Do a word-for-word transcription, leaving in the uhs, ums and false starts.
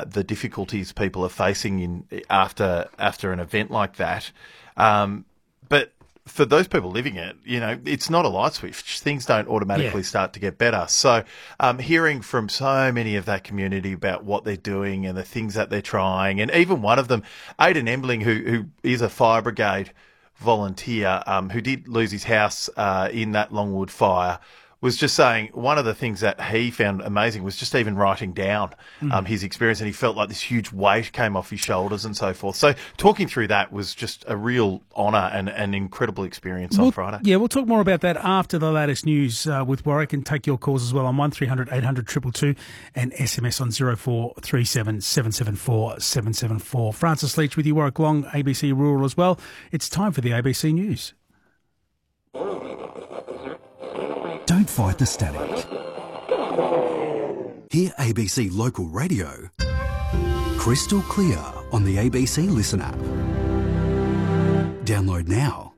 the difficulties people are facing in after after an event like that. Um, but for those people living it, you know, it's not a light switch. Things don't automatically Yeah. start to get better. So um, hearing from so many of that community about what they're doing and the things that they're trying, and even one of them, Aidan Embling, who, who is a fire brigade volunteer um, who did lose his house uh, in that Longwood fire, was just saying one of the things that he found amazing was just even writing down um, his experience, and he felt like this huge weight came off his shoulders and so forth. So talking through that was just a real honour and an incredible experience We'll- on Friday. Yeah, we'll talk more about that after the latest news uh, with Warwick, and take your calls as well on one three hundred eight hundred two two two and S M S on zero four three seven seven seven four seven seven four. Francis Leach with you, Warwick Long, A B C Rural as well. It's time for the A B C News. Don't fight the static. Hear A B C Local Radio crystal clear on the A B C Listen app. Download now.